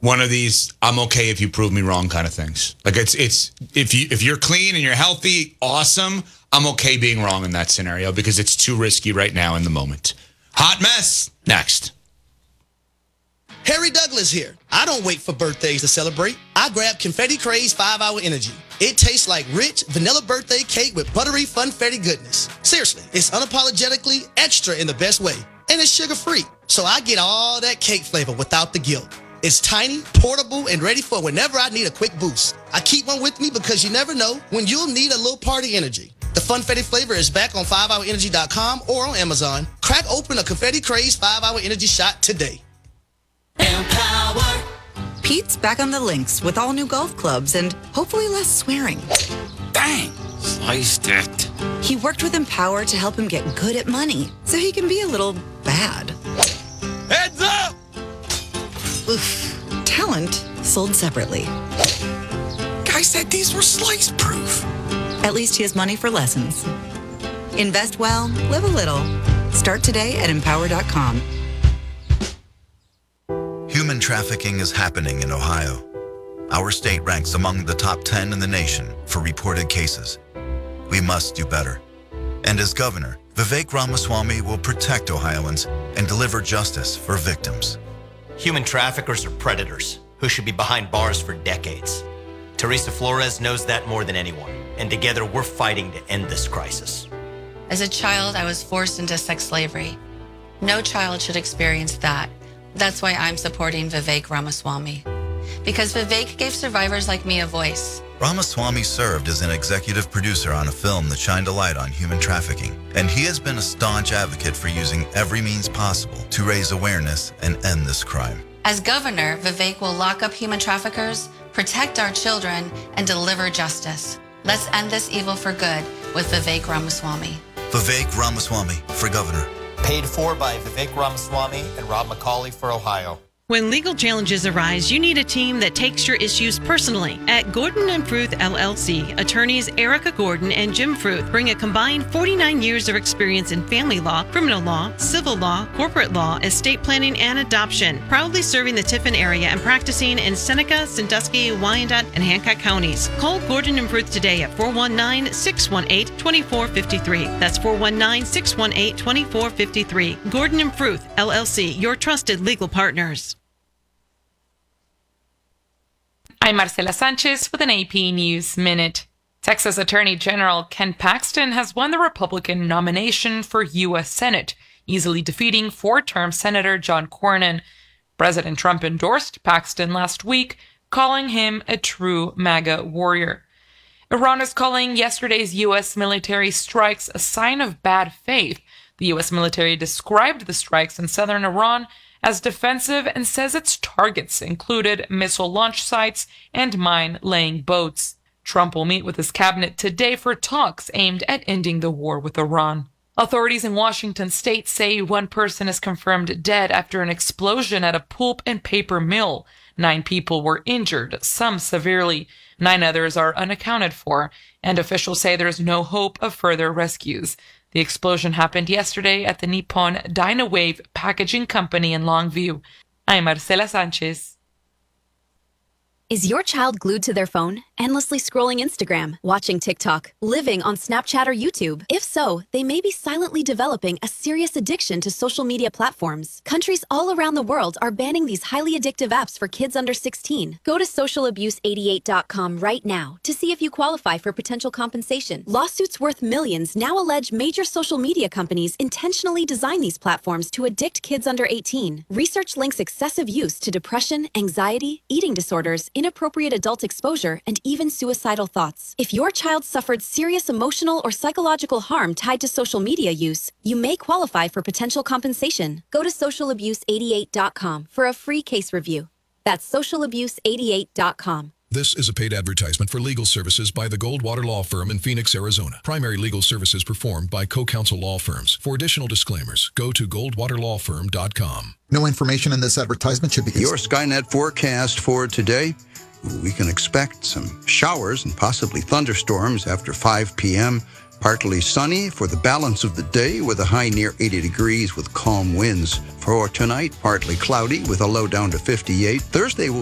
one of these I'm okay if you prove me wrong kind of things. Like it's if you're clean and you're healthy, awesome. I'm okay being wrong in that scenario because it's too risky right now in the moment. Hot mess next. Harry Douglas here. I don't wait for birthdays to celebrate. I grab Confetti Craze 5-Hour Energy. It tastes like rich vanilla birthday cake with buttery funfetti goodness. Seriously, it's unapologetically extra in the best way. And it's sugar-free, so I get all that cake flavor without the guilt. It's tiny, portable, and ready for whenever I need a quick boost. I keep one with me because you never know when you'll need a little party energy. The funfetti flavor is back on 5hourenergy.com or on Amazon. Crack open a Confetti Craze 5-Hour Energy shot today. Empower. Pete's back on the links with all new golf clubs and hopefully less swearing. Bang! Sliced it. He worked with Empower to help him get good at money so he can be a little bad. Heads up! Oof. Talent sold separately. Guy said these were slice-proof. At least he has money for lessons. Invest well, live a little. Start today at empower.com. Human trafficking is happening in Ohio. Our state ranks among the top 10 in the nation for reported cases. We must do better. And as governor, Vivek Ramaswamy will protect Ohioans and deliver justice for victims. Human traffickers are predators who should be behind bars for decades. Teresa Flores knows that more than anyone, and together we're fighting to end this crisis. As a child, I was forced into sex slavery. No child should experience that. That's why I'm supporting Vivek Ramaswamy. Because Vivek gave survivors like me a voice. Ramaswamy served as an executive producer on a film that shined a light on human trafficking, and he has been a staunch advocate for using every means possible to raise awareness and end this crime. As governor, Vivek will lock up human traffickers, protect our children, and deliver justice. Let's end this evil for good with Vivek Ramaswamy. Vivek Ramaswamy for governor. Paid for by Vivek Ramaswamy and Rob McCauley for Ohio. When legal challenges arise, you need a team that takes your issues personally. At Gordon & Fruth LLC, attorneys Erica Gordon and Jim Fruth bring a combined 49 years of experience in family law, criminal law, civil law, corporate law, estate planning, and adoption, proudly serving the Tiffin area and practicing in Seneca, Sandusky, Wyandotte, and Hancock counties. Call Gordon & Fruth today at 419-618-2453. That's 419-618-2453. Gordon & Fruth LLC, your trusted legal partners. I'm Marcela Sanchez with an AP News Minute. Texas Attorney General Ken Paxton has won the Republican nomination for U.S. Senate, easily defeating four-term Senator John Cornyn. President Trump endorsed Paxton last week, calling him a true MAGA warrior. Iran is calling yesterday's U.S. military strikes a sign of bad faith. The U.S. military described the strikes in southern Iran as defensive and says its targets included missile launch sites and mine-laying boats. Trump will meet with his cabinet today for talks aimed at ending the war with Iran. Authorities in Washington state say one person is confirmed dead after an explosion at a pulp and paper mill. 9 people were injured, some severely. 9 others are unaccounted for, and officials say there is no hope of further rescues. The explosion happened yesterday at the Nippon Dynawave Packaging Company in Longview. I'm Marcela Sanchez. Is your child glued to their phone, endlessly scrolling Instagram, watching TikTok, living on Snapchat or YouTube? If so, they may be silently developing a serious addiction to social media platforms. Countries all around the world are banning these highly addictive apps for kids under 16. Go to socialabuse88.com right now to see if you qualify for potential compensation. Lawsuits worth millions now allege major social media companies intentionally design these platforms to addict kids under 18. Research links excessive use to depression, anxiety, eating disorders, inappropriate adult exposure, and even suicidal thoughts. If your child suffered serious emotional or psychological harm tied to social media use, you may qualify for potential compensation. Go to socialabuse88.com for a free case review. That's socialabuse88.com. This is a paid advertisement for legal services by the Goldwater Law Firm in Phoenix, Arizona. Primary legal services performed by co-counsel law firms. For additional disclaimers, go to goldwaterlawfirm.com. No information in this advertisement should be considered. Your Skynet forecast for today. We can expect some showers and possibly thunderstorms after 5 p.m. Partly sunny for the balance of the day with a high near 80 degrees with calm winds. For tonight, partly cloudy with a low down to 58. Thursday will